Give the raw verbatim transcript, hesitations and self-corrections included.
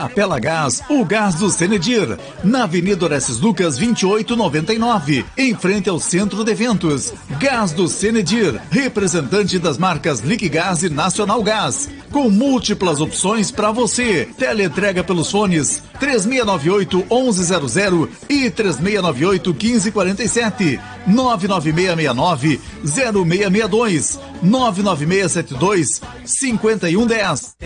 Capela Gás, o gás do Cenedir, na Avenida Orestes Lucas vinte e oito noventa e nove, em frente ao Centro de Eventos. Gás do Cenedir, representante das marcas Liquigás e Nacional Gás, com múltiplas opções para você. Teleentrega pelos fones três seis nove oito, onze zero zero e três seis nove oito, quinze quarenta e sete, nove nove seis seis nove, zero seis seis dois, nove nove seis sete dois, cinco um um zero.